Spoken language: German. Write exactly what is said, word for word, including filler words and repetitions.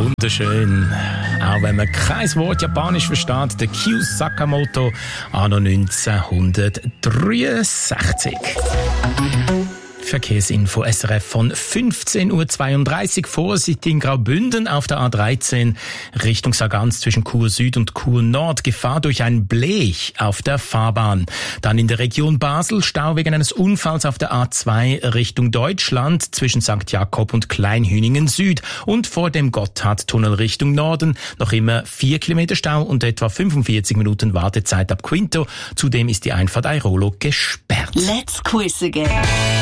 wunderschön. Auch wenn man kein Wort Japanisch versteht, der Kyu Sakamoto, anno neunzehnhundertdreiundsechzig. Verkehrsinfo S R F von fünfzehn Uhr zweiunddreißig. Vorsicht in Graubünden auf der A dreizehn Richtung Sargans zwischen Chur Süd und Chur Nord. Gefahr durch ein Blech auf der Fahrbahn. Dann in der Region Basel Stau wegen eines Unfalls auf der A zwei Richtung Deutschland zwischen Sankt Jakob und Kleinhüningen Süd. Und vor dem Gotthardtunnel Richtung Norden noch immer vier Kilometer Stau und etwa fünfundvierzig Minuten Wartezeit ab Quinto. Zudem ist die Einfahrt Airolo gesperrt. Let's quiz again.